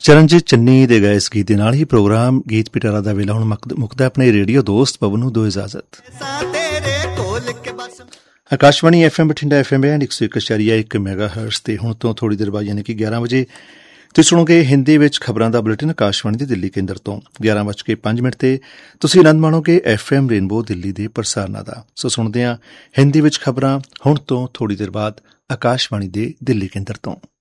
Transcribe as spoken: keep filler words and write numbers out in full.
ਚਰਨਜੀਤ ਚੰਨੀ ਦੇ ਗਏ ਇਸ ਗੀਤ ਦੇ ਨਾਲ ਹੀ ਪ੍ਰੋਗਰਾਮ ਗੀਤ ਪਿਟਾਰਾ ਦਾ ਵੇਲਾ ਹੁਣ ਮੁੱਕਦਾ। ਆਪਣੇ ਰੇਡੀਓ ਦੋਸਤ ਪਵਨ ਨੂੰ ਦੋ ਇਜਾਜ਼ਤ। Akashvani F M Bathinda F M ਇੱਕ ਸੌ ਇੱਕ ਅਸ਼ਾਰੀਆ ਇੱਕ ਮੈਗਾ ਹਰਟਜ਼ ਤੇ ਹੁਣ ਤੋਂ ਥੋੜ੍ਹੀ ਦੇਰ ਬਾਅਦ ਯਾਨੀ ਕਿ ਗਿਆਰਾਂ ਵਜੇ ਤੁਸੀਂ ਸੁਣੋਗੇ ਹਿੰਦੀ ਵਿੱਚ ਖਬਰਾਂ ਦਾ ਬੁਲੇਟਿਨ ਆਕਾਸ਼ਵਾਣੀ ਦੇ ਦਿੱਲੀ ਕੇਂਦਰ ਤੋਂ। ਗਿਆਰਾਂ ਵੱਜ ਕੇ ਪੰਜ ਮਿੰਟ ਤੇ ਤੁਸੀਂ ਆਨੰਦ ਮਾਣੋਗੇ ਐਫ ਐਮ ਰੇਨਬੋ ਦਿੱਲੀ ਦੇ ਪ੍ਰਸਾਰਨਾਂ ਦਾ। ਸੋ ਸੁਣਦੇ ਹਾਂ ਹਿੰਦੀ ਵਿੱਚ ਖਬਰਾਂ ਹੁਣ ਤੋਂ ਥੋੜ੍ਹੀ ਦੇਰ ਬਾਅਦ ਆਕਾਸ਼ਵਾਣੀ ਦੇ ਦਿੱਲੀ ਕੇਂਦਰ ਤੋਂ।